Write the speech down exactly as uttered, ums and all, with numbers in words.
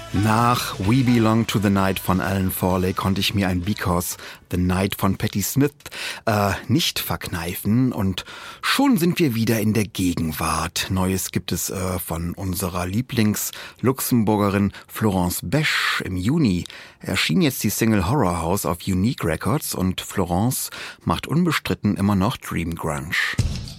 Nach We Belong to the Night von Alan Farley konnte ich mir ein Because the Night von Patti Smith äh, nicht verkneifen und schon sind wir wieder in der Gegenwart. Neues gibt es äh, von unserer Lieblings-Luxemburgerin Florence Besch. Im Juni erschien jetzt die Single Horror House auf Unique Records und Florence macht unbestritten immer noch Dream Grunge.